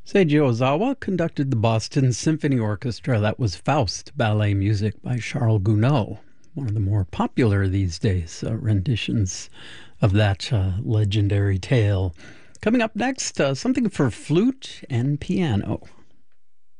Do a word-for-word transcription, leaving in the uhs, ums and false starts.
Seiji Ozawa conducted the Boston Symphony Orchestra. That was Faust, ballet music by Charles Gounod, one of the more popular these days, uh, renditions of that uh, legendary tale. Coming up next, uh, something for flute and piano.